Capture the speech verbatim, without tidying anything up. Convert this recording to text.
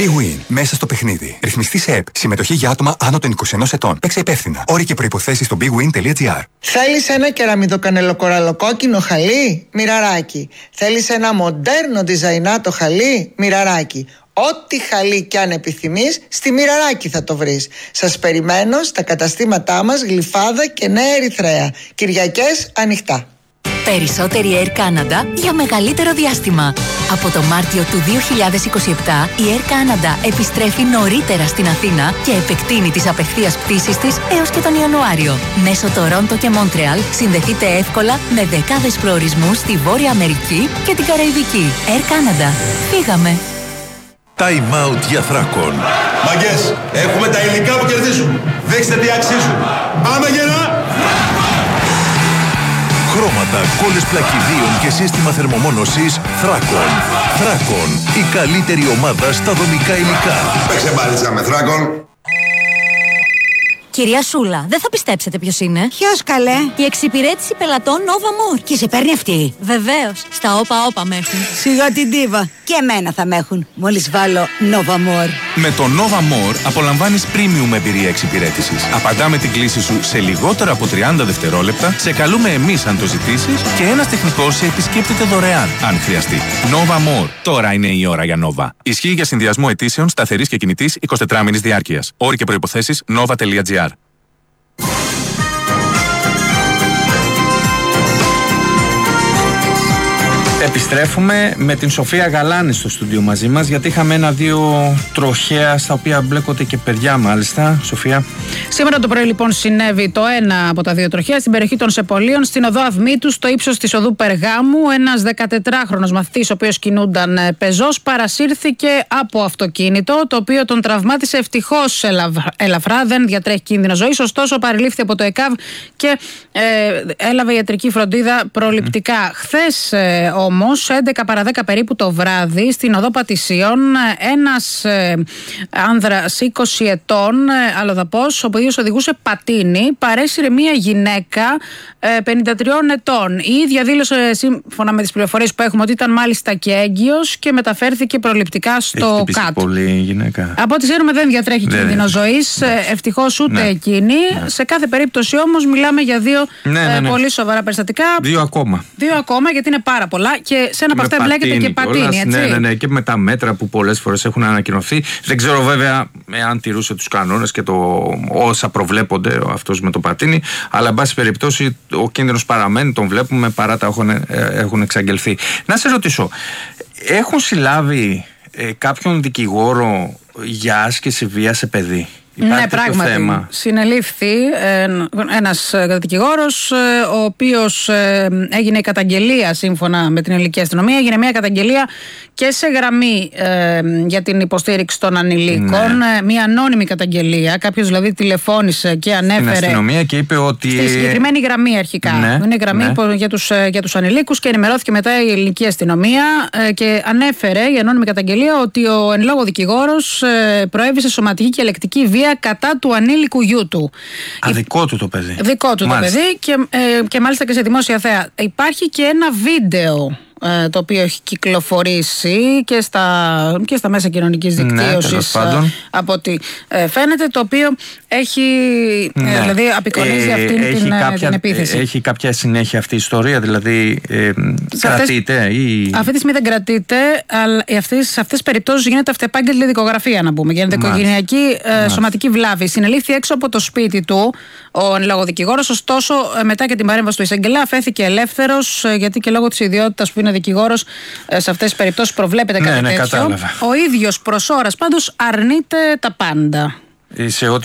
Big Win. Μέσα στο παιχνίδι. Ρυθμιστή σε ΕΠ. Συμμετοχή για άτομα άνω των είκοσι ενός ετών. Παίξε υπεύθυνα. Όροι και προϋποθέσεις στο big win τελεία gr. Θέλεις ένα κεραμιδοκανελοκοραλοκόκκινο χαλί? Μοιραράκι. Θέλεις ένα μοντέρνο διζαϊνάτο χαλί? Μοιραράκι. Ό,τι χαλί κι αν επιθυμείς, στη Μοιραράκι θα το βρεις. Σας περιμένω στα καταστήματά μας Γλυφάδα και Νέα Ερυθρέα. Κυριακές ανοιχτά. Περισσότερη Air Canada για μεγαλύτερο διάστημα. Από το Μάρτιο του δύο χιλιάδες είκοσι επτά η Air Canada επιστρέφει νωρίτερα στην Αθήνα και επεκτείνει τις απευθείας πτήσεις της έως και τον Ιανουάριο. Μέσω Τορόντο και Μόντρεαλ συνδεθείτε εύκολα με δεκάδες προορισμούς στη Βόρεια Αμερική και την Καραϊβική. Air Canada. Φύγαμε! Time out για Θράκον. Μαγκές, έχουμε τα υλικά που κερδίζουν. Δείξτε τι αξίζουν. Πάμε γερά! Χρώματα, κόλλες πλακιδίων και σύστημα θερμομόνωσης Θράκον. Θράκον, η καλύτερη ομάδα στα δομικά υλικά. Παίξε μπάλιτσα με Θράκον. Κυρία Σούλα, δεν θα πιστέψετε ποιος είναι. Ποιος καλέ? Η εξυπηρέτηση πελατών Nova More. Και σε παίρνει αυτή? Βεβαίως, στα όπα όπα με έχουν. Σιγά την τίβα. Και εμένα θα με έχουν, μόλις βάλω Nova More. Με το Nova More απολαμβάνεις premium εμπειρία εξυπηρέτησης. Απαντάμε την κλήση σου σε λιγότερα από τριάντα δευτερόλεπτα, σε καλούμε εμείς αν το ζητήσεις και ένας τεχνικός σε επισκέπτεται δωρεάν αν χρειαστεί. Nova More. Τώρα είναι η ώρα για Nova. Ισχύει για συνδυασμό αιτήσεων σταθερής και κινητής εικοσιτετράμηνης διάρκειας. Όροι και προϋποθέσεις nova τελεία gr. Επιστρέφουμε με την Σοφία Γαλάνη στο στούντιο μαζί μας, γιατί είχαμε ένα-δύο τροχαία στα οποία μπλέκονται και παιδιά, μάλιστα. Σοφία. Σήμερα το πρωί λοιπόν συνέβη το ένα από τα δύο τροχαία στην περιοχή των Σεπολίων, στην οδό Αυμήτου, στο ύψος της οδού Περγάμου. Ένας δεκατετράχρονος μαθητής, ο οποίος κινούνταν πεζός, παρασύρθηκε από αυτοκίνητο, το οποίο τον τραυμάτισε ευτυχώς ελαφρά, δεν διατρέχει κίνδυνο ζωής. Ωστόσο, παρελήφθη από το ΕΚΑΒ και ε, έλαβε ιατρική φροντίδα προληπτικά. Mm. Χθες ε, όμως, έντεκα παρά δέκα περίπου το βράδυ, στην οδό Πατησίων, ένας ε, άνδρας είκοσι ετών, ε, αλλοδαπός, ο οποίος οδηγούσε πατίνι, παρέσυρε μία γυναίκα ε, πενήντα τριών ετών. Η ίδια δήλωσε, σύμφωνα με τις πληροφορίες που έχουμε, ότι ήταν μάλιστα και έγκυος και μεταφέρθηκε προληπτικά στο Έχει κάτω. Πολύ γυναίκα. Από ό,τι ξέρουμε δεν διατρέχει δεν κίνδυνο ζωής, ευτυχώς ούτε ναι. εκείνη. Ναι. Σε κάθε περίπτωση όμως μιλάμε για δύο ναι, ναι, ναι. πολύ σοβαρά περιστατικά. Δύο ακόμα. Δύο ακόμα, γιατί είναι πάρα πολλά και σε ένα από αυτά εμπλέκεται και πατίνι, έτσι. Ναι, ναι, ναι, και με τα μέτρα που πολλές φορές έχουν ανακοινωθεί. Δεν ξέρω βέβαια αν τηρούσε τους κανόνες και το, όσα προβλέπονται αυτός με το πατίνι, αλλά εν πάση περιπτώσει ο κίνδυνος παραμένει, τον βλέπουμε παρά τα έχουν, έχουν εξαγγελθεί. Να σε ρωτήσω, έχουν συλλάβει ε, κάποιον δικηγόρο για άσκηση βία σε παιδί? Υπάρχει ναι, πράγματι. Θέμα. Συνελήφθη ε, ένας δικηγόρος, ε, ο οποίος ε, έγινε η καταγγελία, σύμφωνα με την ελληνική αστυνομία, έγινε μια καταγγελία και σε γραμμή ε, για την υποστήριξη των ανηλίκων. Ναι. Μια ανώνυμη καταγγελία. Κάποιος δηλαδή τηλεφώνησε και ανέφερε. Στην αστυνομία και είπε ότι. Στη συγκεκριμένη γραμμή αρχικά. Ναι, είναι γραμμή ναι. για, τους, για τους ανηλίκους, και ενημερώθηκε μετά η ελληνική αστυνομία ε, και ανέφερε η ανώνυμη καταγγελία ότι ο εν λόγω δικηγόρος ε, προέβησε σωματική και ελεκτική βία κατά του ανήλικου γιού του. Α, δικό του το παιδί. Δικό του μάλιστα. το παιδί και, ε, και μάλιστα και σε δημόσια θέα. Υπάρχει και ένα βίντεο ε, το οποίο έχει κυκλοφορήσει και στα, και στα μέσα κοινωνικής δικτύωσης, ναι, ε, από ό,τι ε, φαίνεται, το οποίο έχει ναι. ε, δηλαδή απεικονίζει ε, αυτήν έχει την, κάποια, την επίθεση. Έχει κάποια συνέχεια αυτή η ιστορία, δηλαδή ε, κρατείται αυτές, ή... Αυτή τη στιγμή δεν κρατείται, αλλά σε αυτές τις περιπτώσεις γίνεται αυτεπάγγελτη δικογραφία, να πούμε. Γίνεται οικογενειακή ε, σωματική βλάβη. Συνελήφθη έξω από το σπίτι του ο εν λόγω δικηγόρος, ωστόσο μετά και την παρέμβαση του εισαγγελέα αφέθηκε ελεύθερος, γιατί και λόγω της ιδιότητας που είναι δικηγόρος σε αυτές τις περιπτώσεις προβλέπεται κάτι ναι, τέτοιο. Ναι, ο ίδιος προς ώρας πάντως αρνείται τα πάντα. Σε